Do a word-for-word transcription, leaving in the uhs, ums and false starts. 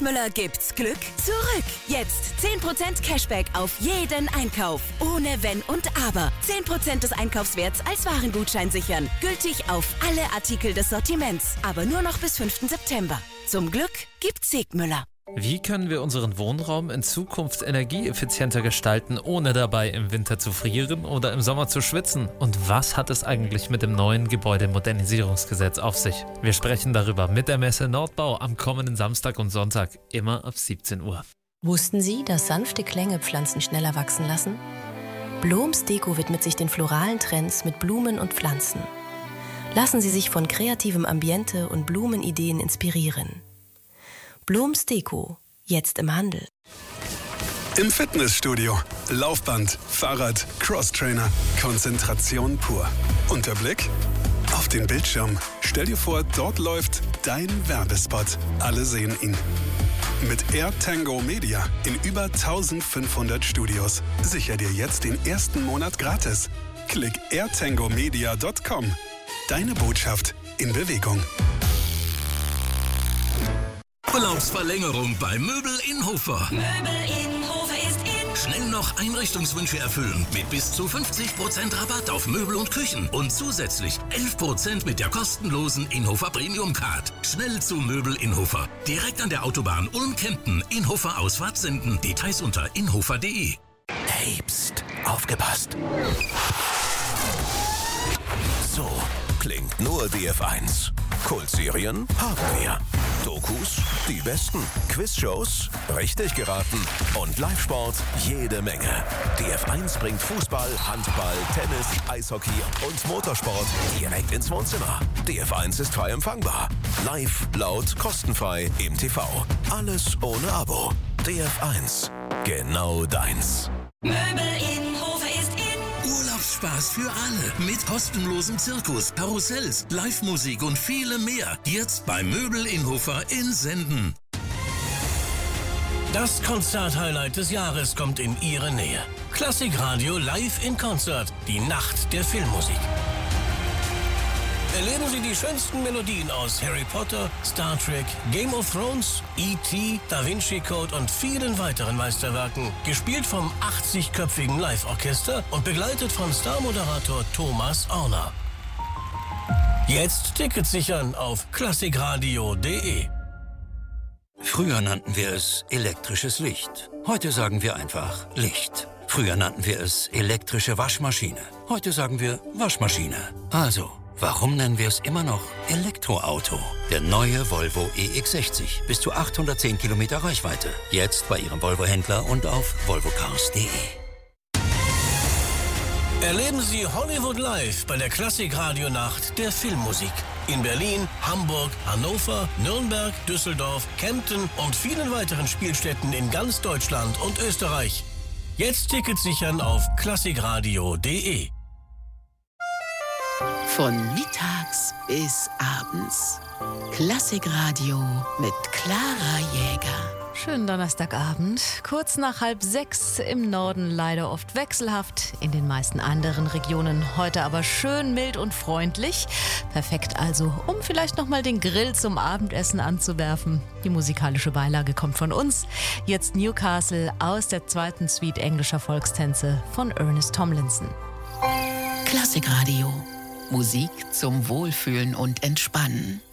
Müller gibt's Glück zurück. Jetzt zehn Prozent Cashback auf jeden Einkauf. Ohne Wenn und Aber. zehn Prozent des Einkaufswerts als Warengutschein sichern. Gültig auf alle Artikel des Sortiments. Aber nur noch bis fünften September. Zum Glück gibt's Sigmüller. Wie können wir unseren Wohnraum in Zukunft energieeffizienter gestalten, ohne dabei im Winter zu frieren oder im Sommer zu schwitzen? Und was hat es eigentlich mit dem neuen Gebäudemodernisierungsgesetz auf sich? Wir sprechen darüber mit der Messe Nordbau am kommenden Samstag und Sonntag, immer ab siebzehn Uhr. Wussten Sie, dass sanfte Klänge Pflanzen schneller wachsen lassen? Bloms Deko widmet sich den floralen Trends mit Blumen und Pflanzen. Lassen Sie sich von kreativem Ambiente und Blumenideen inspirieren. Bloms Deko, jetzt im Handel. Im Fitnessstudio. Laufband, Fahrrad, Crosstrainer. Konzentration pur. Und der Blick auf den Bildschirm. Stell dir vor, dort läuft dein Werbespot. Alle sehen ihn. Mit AirTango Media in über eintausendfünfhundert Studios. Sicher dir jetzt den ersten Monat gratis. Klick air tango media punkt com. Deine Botschaft in Bewegung. Urlaubsverlängerung bei Möbel in Hofer. Möbel in Hofer ist in. Schnell noch Einrichtungswünsche erfüllen mit bis zu fünfzig Prozent Rabatt auf Möbel und Küchen und zusätzlich elf Prozent mit der kostenlosen Inhofer Premium Card. Schnell zu Möbel in Hofer. Direkt an der Autobahn Ulm-Kempten. Inhofer Ausfahrt senden. Details unter inhofer punkt de. Hey, pst, aufgepasst. So klingt nur D F eins. Kultserien haben wir. Dokus, die besten. Quizshows, richtig geraten. Und Live-Sport, jede Menge. D F eins bringt Fußball, Handball, Tennis, Eishockey und Motorsport direkt ins Wohnzimmer. D F eins ist frei empfangbar. Live, laut, kostenfrei im T V. Alles ohne Abo. D F eins, genau deins. Möbel in Hofer ist in. Urlaubsspaß für alle mit kostenlosem Zirkus, Karussells, Live-Musik und vielem mehr. Jetzt bei Möbel in Hofer in Senden. Das Konzert-Highlight des Jahres kommt in Ihre Nähe. Klassikradio live in Konzert, die Nacht der Filmmusik. Erleben Sie die schönsten Melodien aus Harry Potter, Star Trek, Game of Thrones, E T, Da Vinci Code und vielen weiteren Meisterwerken. Gespielt vom achtzigköpfigen Live-Orchester und begleitet von Star-Moderator Thomas Orner. Jetzt Tickets sichern auf klassikradio punkt de. Früher nannten wir es elektrisches Licht. Heute sagen wir einfach Licht. Früher nannten wir es elektrische Waschmaschine. Heute sagen wir Waschmaschine. Also, warum nennen wir es immer noch Elektroauto? Der neue Volvo E X sechzig. Bis zu achthundertzehn Kilometer Reichweite. Jetzt bei Ihrem Volvo-Händler und auf volvo cars punkt de. Erleben Sie Hollywood live bei der Klassik-Radio-Nacht der Filmmusik. In Berlin, Hamburg, Hannover, Nürnberg, Düsseldorf, Kempten und vielen weiteren Spielstätten in ganz Deutschland und Österreich. Jetzt Tickets sichern auf klassikradio punkt de. Von mittags bis abends. Klassikradio mit Clara Jäger. Schönen Donnerstagabend. Kurz nach halb sechs, im Norden leider oft wechselhaft, in den meisten anderen Regionen heute aber schön mild und freundlich. Perfekt also, um vielleicht nochmal den Grill zum Abendessen anzuwerfen. Die musikalische Beilage kommt von uns. Jetzt Newcastle aus der zweiten Suite englischer Volkstänze von Ernest Tomlinson. Klassikradio. Musik zum Wohlfühlen und Entspannen.